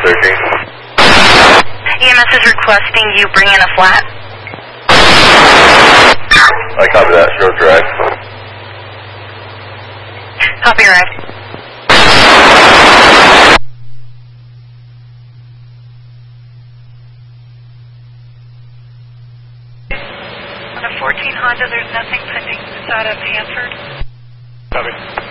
searching. EMS is requesting you bring in a flat. I copy that. Short drive. Copy your ride. On a 14 Honda, there's nothing pending. It's out of Hanford. Copy.